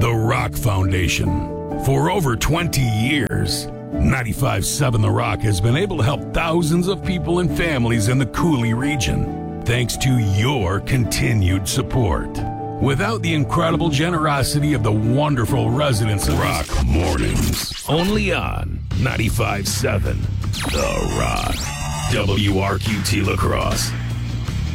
The Rock Foundation. For over 20 years, 95.7 The Rock has been able to help thousands of people and families in the Cooley region, thanks to your continued support. Without the incredible generosity of the wonderful residents of Rock Mornings, only on 95.7 The Rock. WRQT La Crosse.